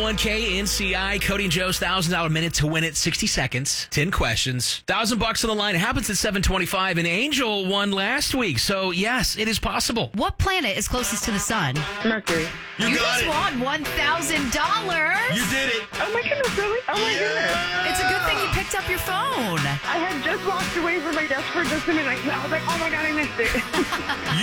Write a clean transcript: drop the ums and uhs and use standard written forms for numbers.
401k NCI. Cody and Joe's $1,000 minute to win it. 60 seconds, 10 questions, $1,000 on the line. It happens at 7:25, and Angel won last week. So, yes, it is possible. What planet is closest to the sun? Mercury. You got just it. won $1,000. You did it. Oh my goodness, really? Oh my goodness. It's a good thing you picked up your phone. I had just walked away from my desk for just a minute. I was like, oh my God, I missed it.